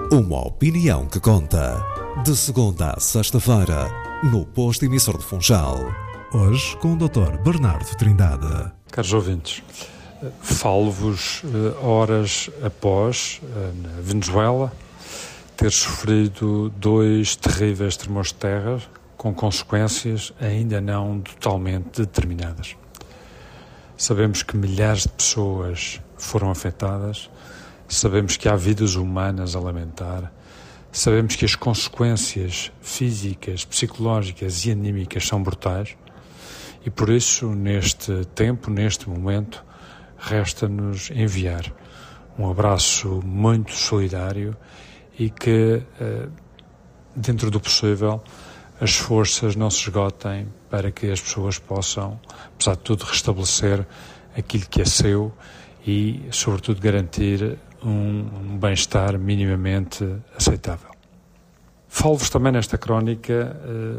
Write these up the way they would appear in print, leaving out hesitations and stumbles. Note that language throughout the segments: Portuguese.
Uma opinião que conta. De segunda a sexta-feira, no posto emissor de Funchal. Hoje com o Dr. Bernardo Trindade. Caros ouvintes, falo-vos horas após, na Venezuela, ter sofrido 2 terríveis tremores de terra com consequências ainda não totalmente determinadas. Sabemos que milhares de pessoas foram afetadas, sabemos que há vidas humanas a lamentar, sabemos que as consequências físicas, psicológicas e anímicas são brutais e por isso, neste tempo, neste momento, resta-nos enviar um abraço muito solidário e que, dentro do possível, as forças não se esgotem para que as pessoas possam, apesar de tudo, restabelecer aquilo que é seu e, sobretudo, garantir um bem-estar minimamente aceitável. Falo-vos também nesta crónica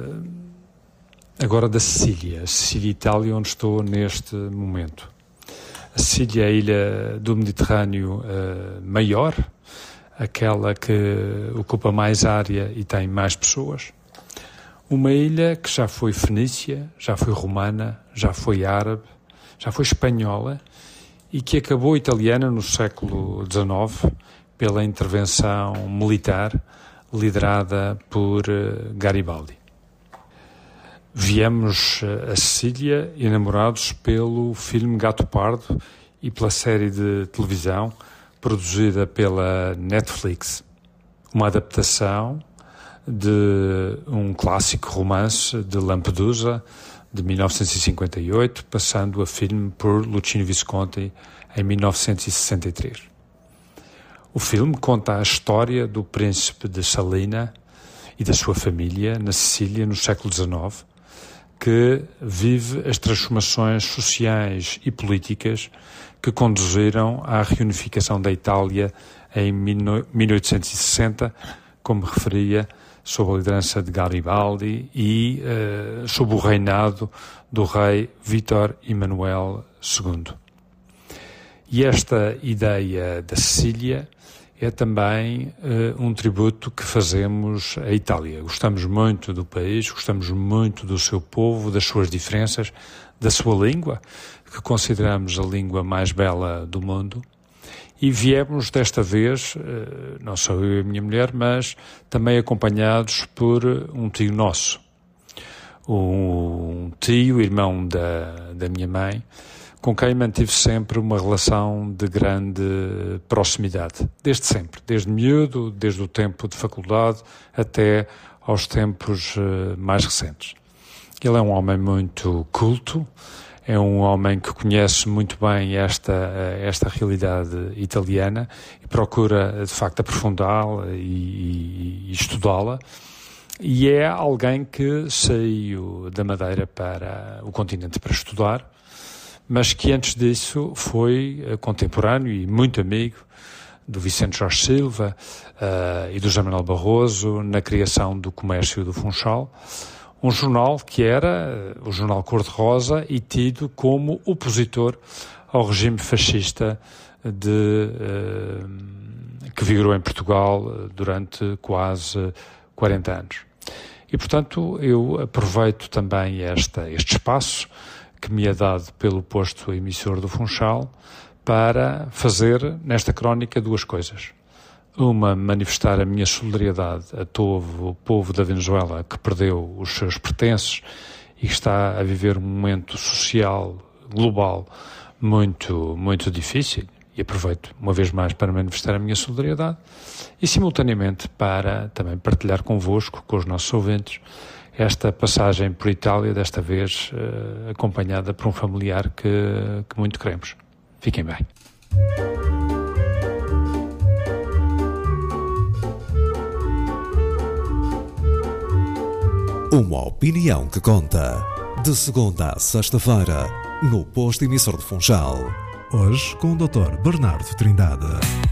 agora da Sicília, Itália, onde estou neste momento. A Sicília é a ilha do Mediterrâneo maior, aquela que ocupa mais área e tem mais pessoas. Uma ilha que já foi fenícia, já foi romana, já foi árabe, já foi espanhola e que acabou italiana no século XIX pela intervenção militar liderada por Garibaldi. Viemos a Sicília enamorados pelo filme Gato Pardo e pela série de televisão produzida pela Netflix, uma adaptação de um clássico romance de Lampedusa, de 1958, passando a filme por Luchino Visconti em 1963. O filme conta a história do príncipe de Salina e da sua família na Sicília no século XIX, que vive as transformações sociais e políticas que conduziram à reunificação da Itália em 1860, como referia, sob a liderança de Garibaldi e sob o reinado do rei Vítor Emanuel II. E esta ideia da Sicília é também um tributo que fazemos à Itália. Gostamos muito do país, gostamos muito do seu povo, das suas diferenças, da sua língua, que consideramos a língua mais bela do mundo. E viemos desta vez, não só eu e a minha mulher, mas também acompanhados por um tio nosso. Um tio, irmão da minha mãe, com quem mantive sempre uma relação de grande proximidade. Desde sempre, desde miúdo, desde o tempo de faculdade até aos tempos mais recentes. Ele é um homem muito culto, é um homem que conhece muito bem esta realidade italiana e procura, de facto, aprofundá-la e estudá-la. E é alguém que saiu da Madeira para o continente para estudar, mas que antes disso foi contemporâneo e muito amigo do Vicente Jorge Silva e do José Manuel Barroso na criação do Comércio do Funchal, um jornal que era o jornal Cor-de-Rosa e tido como opositor ao regime fascista que vigorou em Portugal durante quase 40 anos. E, portanto, eu aproveito também este espaço que me é dado pelo posto emissor do Funchal para fazer nesta crónica 2 coisas. Uma, manifestar a minha solidariedade a todo o povo da Venezuela que perdeu os seus pertences e que está a viver um momento social, global, muito, muito difícil. E aproveito uma vez mais para manifestar a minha solidariedade e, simultaneamente, para também partilhar convosco, com os nossos ouvintes, esta passagem por Itália, desta vez acompanhada por um familiar que muito queremos. Fiquem bem. Uma opinião que conta. De segunda a sexta-feira, no posto emissor de Funchal. Hoje com o Dr. Bernardo Trindade.